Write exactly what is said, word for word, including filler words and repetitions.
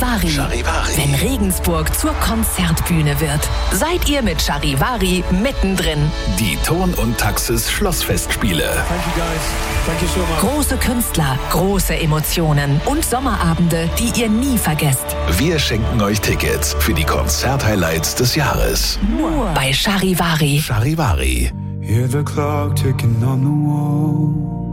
Charivari. Charivari. Wenn Regensburg zur Konzertbühne wird, seid ihr mit Charivari mittendrin. Die Ton und Taxis Schlossfestspiele. Thank you guys. Thank you so much. Große Künstler, große Emotionen und Sommerabende, die ihr nie vergesst. Wir schenken euch Tickets für die Konzerthighlights des Jahres. Nur bei Charivari. Charivari. Hear the clock ticking on the wall.